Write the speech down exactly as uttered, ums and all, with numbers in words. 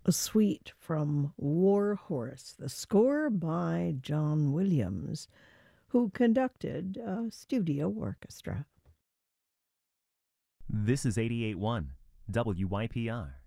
A suite from War Horse, the score by John Williams, who conducted a studio orchestra. This is eighty-eight point one W Y P R.